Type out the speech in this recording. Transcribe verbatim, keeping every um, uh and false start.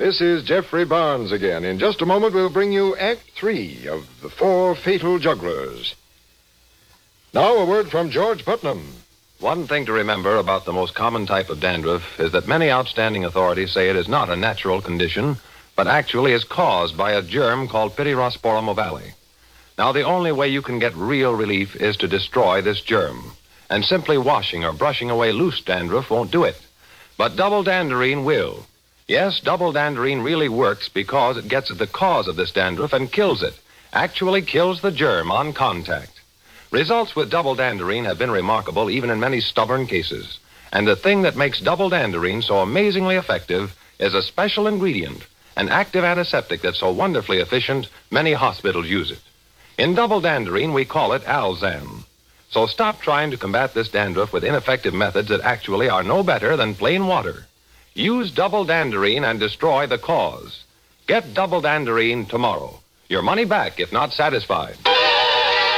This is Jeffrey Barnes again. In just a moment, we'll bring you Act Three of The Four Fatal Jugglers. Now, a word from George Putnam. One thing to remember about the most common type of dandruff is that many outstanding authorities say it is not a natural condition, but actually is caused by a germ called Pityrosporum ovale. Now, the only way you can get real relief is to destroy this germ, and simply washing or brushing away loose dandruff won't do it. But double danderine will. Yes, double danderine really works because it gets at the cause of this dandruff and kills it. Actually kills the germ on contact. Results with double danderine have been remarkable even in many stubborn cases. And the thing that makes double danderine so amazingly effective is a special ingredient, an active antiseptic that's so wonderfully efficient, many hospitals use it. In double danderine, we call it Alzam. So stop trying to combat this dandruff with ineffective methods that actually are no better than plain water. Use double danderine and destroy the cause. Get double danderine tomorrow. Your money back if not satisfied.